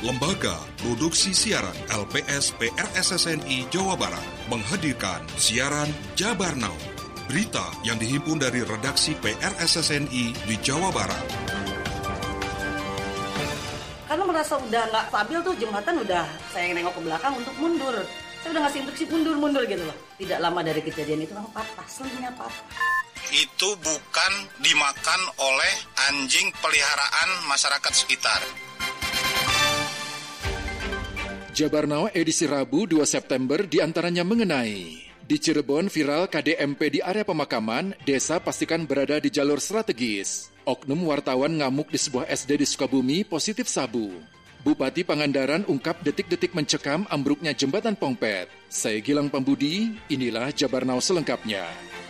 Lembaga Produksi Siaran LPS PRSSNI Jawa Barat menghadirkan siaran Jabar Now. Berita yang dihimpun dari redaksi PRSSNI di Jawa Barat. Karena merasa udah nggak stabil tuh jembatan, udah saya nengok ke belakang untuk mundur. Saya udah ngasih instruksi mundur gitu loh. Tidak lama dari kejadian itu patah, selingnya patah. Itu bukan dimakan oleh anjing peliharaan masyarakat sekitar. Jabar Now edisi Rabu 2 September diantaranya mengenai di Cirebon viral KDMP di area pemakaman, desa pastikan berada di jalur strategis. Oknum wartawan ngamuk di sebuah SD di Sukabumi positif sabu. Bupati Pangandaran ungkap detik-detik mencekam ambruknya jembatan Pongpet. Saya Gilang Pambudi, inilah Jabar Now selengkapnya.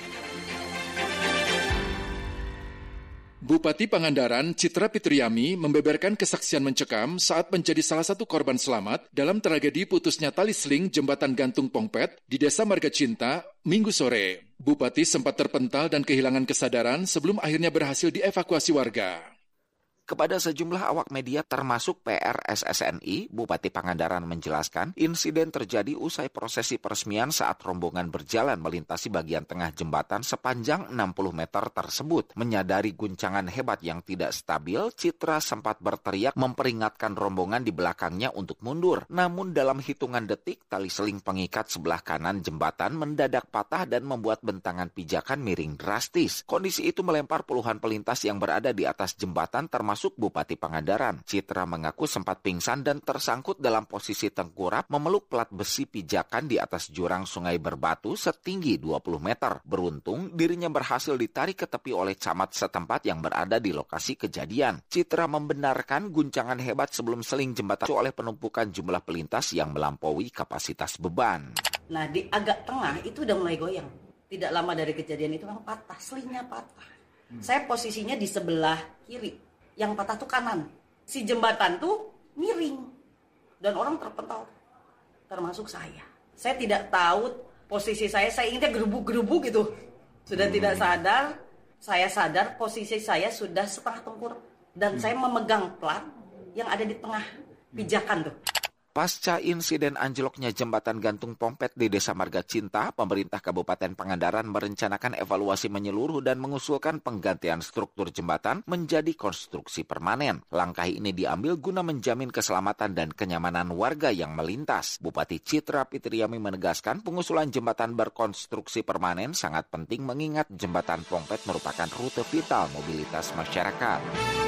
Bupati Pangandaran, Citra Pitriami, membeberkan kesaksian mencekam saat menjadi salah satu korban selamat dalam tragedi putusnya tali seling jembatan gantung Pongpet di Desa Marga Cinta, Minggu sore. Bupati sempat terpental dan kehilangan kesadaran sebelum akhirnya berhasil dievakuasi warga. Kepada sejumlah awak media termasuk PRSSNI, Bupati Pangandaran menjelaskan insiden terjadi usai prosesi peresmian saat rombongan berjalan melintasi bagian tengah jembatan sepanjang 60 meter tersebut. Menyadari guncangan hebat yang tidak stabil, Citra sempat berteriak memperingatkan rombongan di belakangnya untuk mundur. Namun dalam hitungan detik, tali seling pengikat sebelah kanan jembatan mendadak patah dan membuat bentangan pijakan miring drastis. Kondisi itu melempar puluhan pelintas yang berada di atas jembatan termasuk Bupati Pangandaran. Citra mengaku sempat pingsan dan tersangkut dalam posisi tengkurap memeluk plat besi pijakan di atas jurang sungai berbatu setinggi 20 meter. Beruntung, dirinya berhasil ditarik ke tepi oleh camat setempat yang berada di lokasi kejadian. Citra membenarkan guncangan hebat sebelum seling jembatan oleh penumpukan jumlah pelintas yang melampaui kapasitas beban. Nah, di agak tengah itu udah mulai goyang. Tidak lama dari kejadian itu patah, selingnya patah. Saya posisinya di sebelah kiri. Yang patah tuh kanan. Si jembatan tuh miring. Dan orang terpental. Termasuk saya. Saya tidak tahu posisi saya inginnya gerubuk-gerubuk gitu. Sudah tidak sadar. Saya sadar posisi saya sudah setengah tengkurap. Dan saya memegang plat yang ada di tengah pijakan tuh. Pasca insiden anjloknya jembatan gantung Pongpet di Desa Marga Cinta, pemerintah Kabupaten Pangandaran merencanakan evaluasi menyeluruh dan mengusulkan penggantian struktur jembatan menjadi konstruksi permanen. Langkah ini diambil guna menjamin keselamatan dan kenyamanan warga yang melintas. Bupati Citra Pitriami menegaskan pengusulan jembatan berkonstruksi permanen sangat penting mengingat jembatan Pongpet merupakan rute vital mobilitas masyarakat.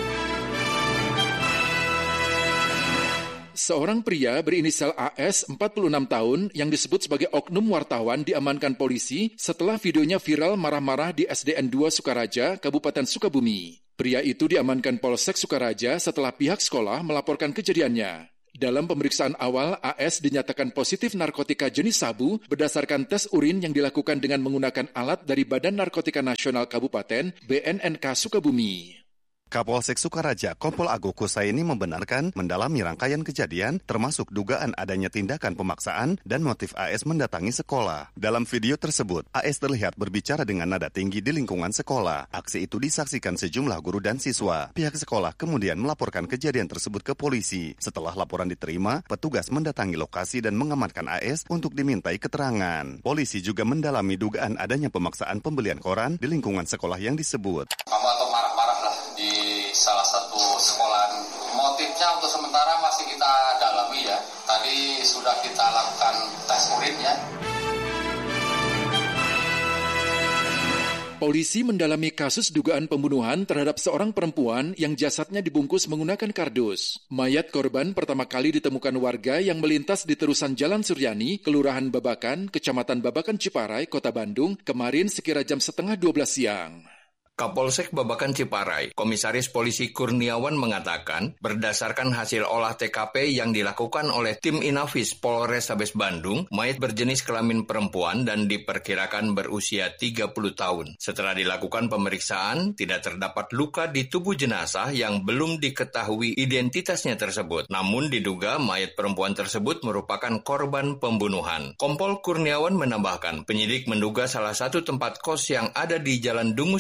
Seorang pria berinisial AS 46 tahun yang disebut sebagai oknum wartawan diamankan polisi setelah videonya viral marah-marah di SDN 2 Sukaraja, Kabupaten Sukabumi. Pria itu diamankan Polsek Sukaraja setelah pihak sekolah melaporkan kejadiannya. Dalam pemeriksaan awal, AS dinyatakan positif narkotika jenis sabu berdasarkan tes urin yang dilakukan dengan menggunakan alat dari Badan Narkotika Nasional Kabupaten BNNK Sukabumi. Kapolsek Sukaraja, Kompol Agung Kusaini membenarkan mendalami rangkaian kejadian termasuk dugaan adanya tindakan pemaksaan dan motif AS mendatangi sekolah. Dalam video tersebut, AS terlihat berbicara dengan nada tinggi di lingkungan sekolah. Aksi itu disaksikan sejumlah guru dan siswa. Pihak sekolah kemudian melaporkan kejadian tersebut ke polisi. Setelah laporan diterima, petugas mendatangi lokasi dan mengamankan AS untuk dimintai keterangan. Polisi juga mendalami dugaan adanya pemaksaan pembelian koran di lingkungan sekolah yang disebut. Atau marah-marah lah di salah satu sekolah. Motifnya untuk sementara masih kita dalami ya. Tadi sudah kita lakukan tes urin ya. Polisi mendalami kasus dugaan pembunuhan terhadap seorang perempuan yang jasadnya dibungkus menggunakan kardus. Mayat korban pertama kali ditemukan warga yang melintas di terusan Jalan Suryani, Kelurahan Babakan, Kecamatan Babakan Ciparai, Kota Bandung, kemarin sekira jam 11:30 siang. Kapolsek Babakan Ciparai, Komisaris Polisi Kurniawan mengatakan, berdasarkan hasil olah TKP yang dilakukan oleh tim Inafis Polrestabes Bandung, mayat berjenis kelamin perempuan dan diperkirakan berusia 30 tahun. Setelah dilakukan pemeriksaan, tidak terdapat luka di tubuh jenazah yang belum diketahui identitasnya tersebut. Namun diduga mayat perempuan tersebut merupakan korban pembunuhan. Kompol Kurniawan menambahkan, penyidik menduga salah satu tempat kos yang ada di Jalan Dungus Cariang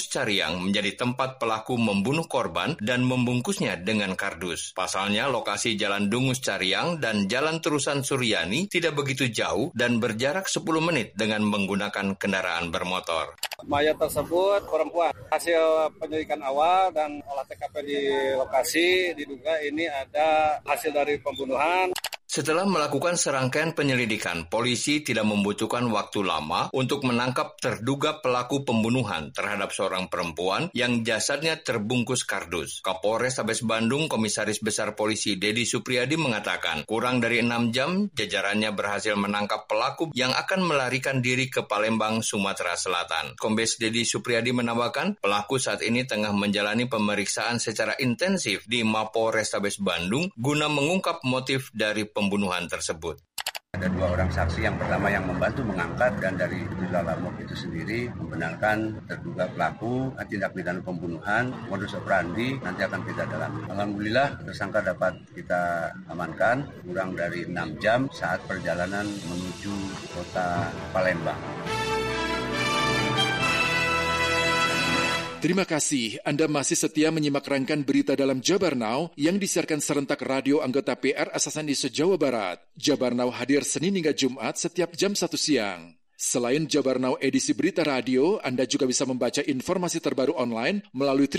Cariang menjadi tempat pelaku membunuh korban dan membungkusnya dengan kardus. Pasalnya, lokasi Jalan Dungus Cariang dan Jalan Terusan Suryani tidak begitu jauh dan berjarak 10 menit dengan menggunakan kendaraan bermotor. Mayat tersebut perempuan. Hasil penyelidikan awal dan olah TKP di lokasi diduga ini ada hasil dari pembunuhan. Setelah melakukan serangkaian penyelidikan, polisi tidak membutuhkan waktu lama untuk menangkap terduga pelaku pembunuhan terhadap seorang perempuan yang jasadnya terbungkus kardus. Kapolres Tabes Bandung, Komisaris Besar Polisi Dedi Supriyadi mengatakan, kurang dari 6 jam, jajarannya berhasil menangkap pelaku yang akan melarikan diri ke Palembang, Sumatera Selatan. Kombes Dedi Supriyadi menambahkan, pelaku saat ini tengah menjalani pemeriksaan secara intensif di Mapolres Tabes Bandung guna mengungkap motif dari pembunuhan tersebut. Ada 2 orang saksi, yang pertama yang membantu mengangkat dan dari Lalamok itu sendiri membenarkan terduga pelaku tindak pidana pembunuhan, modus operandi nanti akan kita dalami. Alhamdulillah tersangka dapat kita amankan kurang dari 6 jam saat perjalanan menuju kota Palembang. Terima kasih Anda masih setia menyimak rangkaian berita dalam Jabar Now yang disiarkan serentak radio anggota PRSSNI se-Jawa Barat. Jabar Now hadir Senin hingga Jumat setiap jam 1 siang. Selain Jabar Now edisi berita radio, Anda juga bisa membaca informasi terbaru online melalui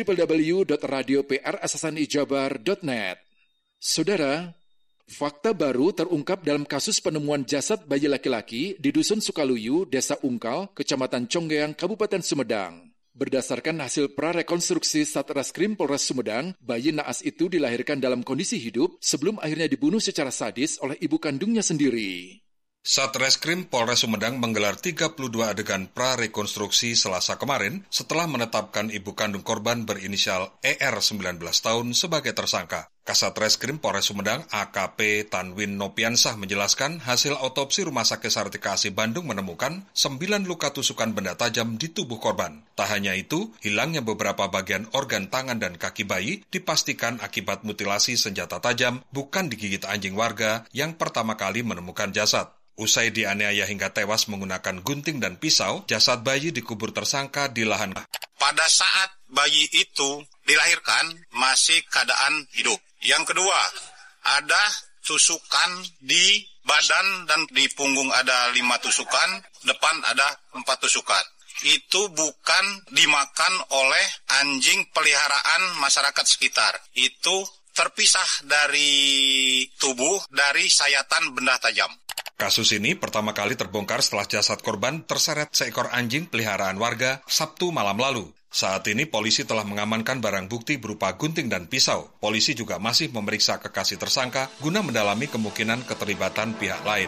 www.radioprssnijabar.net. Saudara, fakta baru terungkap dalam kasus penemuan jasad bayi laki-laki di Dusun Sukaluyu, Desa Ungkal, Kecamatan Conggeang, Kabupaten Sumedang. Berdasarkan hasil prarekonstruksi Satreskrim Polres Sumedang, bayi naas itu dilahirkan dalam kondisi hidup sebelum akhirnya dibunuh secara sadis oleh ibu kandungnya sendiri. Satreskrim Polres Sumedang menggelar 32 adegan prarekonstruksi Selasa kemarin setelah menetapkan ibu kandung korban berinisial ER 19 tahun sebagai tersangka. Kasatreskrim Polres Sumedang AKP Tanwin Nopiansah menjelaskan hasil otopsi Rumah Sakit Sartika Asi Bandung menemukan 9 luka tusukan benda tajam di tubuh korban. Tak hanya itu, hilangnya beberapa bagian organ tangan dan kaki bayi dipastikan akibat mutilasi senjata tajam, bukan digigit anjing warga yang pertama kali menemukan jasad. Usai dianiaya hingga tewas menggunakan gunting dan pisau, jasad bayi dikubur tersangka di lahan. Pada saat bayi itu dilahirkan, masih keadaan hidup. Yang kedua, ada tusukan di badan dan di punggung ada 5 tusukan, depan ada 4 tusukan. Itu bukan dimakan oleh anjing peliharaan masyarakat sekitar. Itu terpisah dari tubuh dari sayatan benda tajam. Kasus ini pertama kali terbongkar setelah jasad korban terseret seekor anjing peliharaan warga Sabtu malam lalu. Saat ini polisi telah mengamankan barang bukti berupa gunting dan pisau. Polisi juga masih memeriksa kekasih tersangka guna mendalami kemungkinan keterlibatan pihak lain.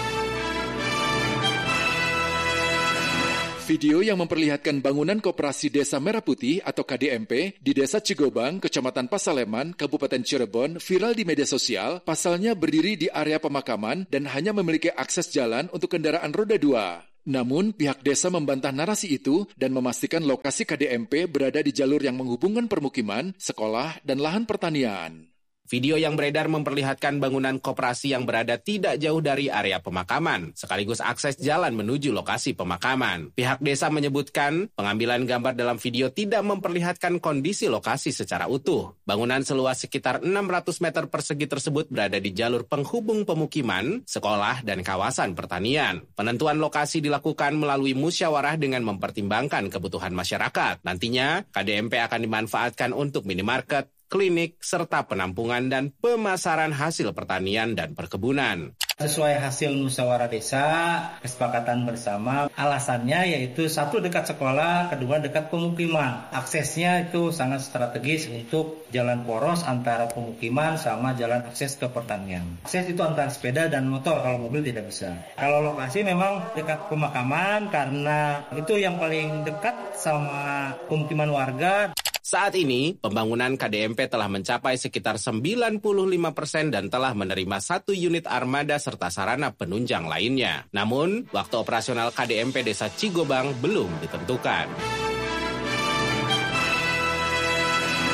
Video yang memperlihatkan bangunan Koperasi Desa Merah Putih atau KDMP di Desa Cigobang, Kecamatan Pasaleman, Kabupaten Cirebon viral di media sosial. Pasalnya berdiri di area pemakaman dan hanya memiliki akses jalan untuk kendaraan roda 2. Namun, pihak desa membantah narasi itu dan memastikan lokasi KDMP berada di jalur yang menghubungkan permukiman, sekolah, dan lahan pertanian. Video yang beredar memperlihatkan bangunan koperasi yang berada tidak jauh dari area pemakaman, sekaligus akses jalan menuju lokasi pemakaman. Pihak desa menyebutkan pengambilan gambar dalam video tidak memperlihatkan kondisi lokasi secara utuh. Bangunan seluas sekitar 600 meter persegi tersebut berada di jalur penghubung pemukiman, sekolah, dan kawasan pertanian. Penentuan lokasi dilakukan melalui musyawarah dengan mempertimbangkan kebutuhan masyarakat. Nantinya, KDMP akan dimanfaatkan untuk minimarket, klinik, serta penampungan dan pemasaran hasil pertanian dan perkebunan. Sesuai hasil musyawarah desa, kesepakatan bersama, alasannya yaitu 1 dekat sekolah, 2 dekat pemukiman. Aksesnya itu sangat strategis untuk jalan poros antara pemukiman sama jalan akses ke pertanian. Akses itu antara sepeda dan motor, kalau mobil tidak bisa. Kalau lokasi memang dekat pemakaman karena itu yang paling dekat sama pemukiman warga. Saat ini, pembangunan KDMP telah mencapai sekitar 95% dan telah menerima 1 unit armada serta sarana penunjang lainnya. Namun, waktu operasional KDMP Desa Cigobang belum ditentukan.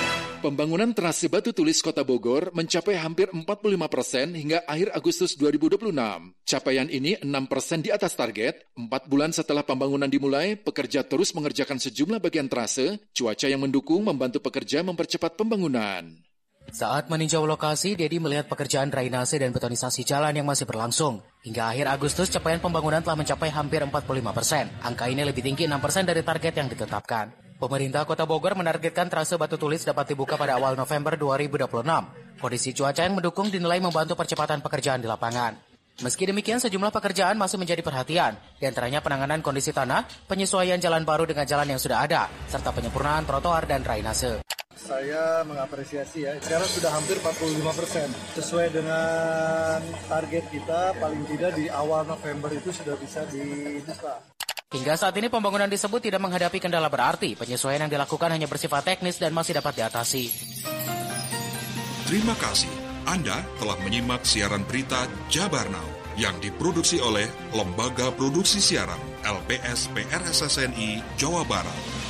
Pembangunan trase batu tulis Kota Bogor mencapai hampir 45% hingga akhir Agustus 2026. Capaian ini 6% di atas target. 4 bulan setelah pembangunan dimulai, pekerja terus mengerjakan sejumlah bagian trase. Cuaca yang mendukung membantu pekerja mempercepat pembangunan. Saat meninjau lokasi, Dedi melihat pekerjaan drainase dan betonisasi jalan yang masih berlangsung. Hingga akhir Agustus, capaian pembangunan telah mencapai hampir 45%. Angka ini lebih tinggi 6% dari target yang ditetapkan. Pemerintah Kota Bogor menargetkan trase batu tulis dapat dibuka pada awal November 2026. Kondisi cuaca yang mendukung dinilai membantu percepatan pekerjaan di lapangan. Meski demikian, sejumlah pekerjaan masih menjadi perhatian, di antaranya penanganan kondisi tanah, penyesuaian jalan baru dengan jalan yang sudah ada, serta penyempurnaan trotoar dan drainase. Saya mengapresiasi ya, sekarang sudah hampir 45%. Sesuai dengan target kita, paling tidak di awal November itu sudah bisa dibuka. Hingga saat ini pembangunan disebut tidak menghadapi kendala berarti. Penyesuaian yang dilakukan hanya bersifat teknis dan masih dapat diatasi. Terima kasih. Anda telah menyimak siaran berita Jabar Now yang diproduksi oleh Lembaga Produksi Siaran LPS PRSSNI Jawa Barat.